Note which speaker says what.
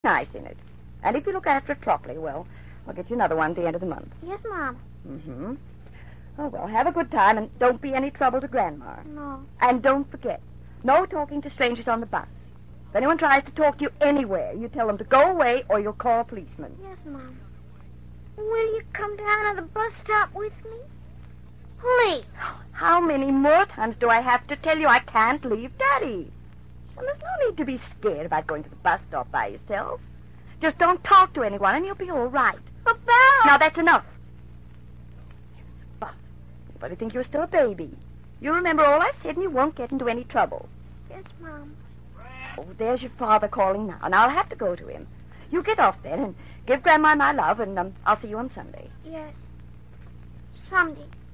Speaker 1: nice in it. And if you look after it properly, well, I'll get you another one at the end of the month.
Speaker 2: Yes, Mom.
Speaker 1: Mm-hmm. Oh, well, have a good time, and don't be any trouble to Grandma.
Speaker 2: No.
Speaker 1: And don't forget, no talking to strangers on the bus. If anyone tries to talk to you anywhere, you tell them to go away or you'll call a policeman.
Speaker 2: Yes, Mom. Will you come down to the bus stop with me? Please.
Speaker 1: How many more times do I have to tell you I can't leave Daddy? And there's no need to be scared about going to the bus stop by yourself. Just don't talk to anyone and you'll be all right.
Speaker 2: But, Belle...
Speaker 1: Now, that's enough. But nobody think you're still a baby. You remember all I've said and you won't get into any trouble.
Speaker 2: Yes, Mom.
Speaker 1: Oh, there's your father calling now, and I'll have to go to him. You get off then and give Grandma my love, and I'll see you on Sunday.
Speaker 2: Yes. Sunday.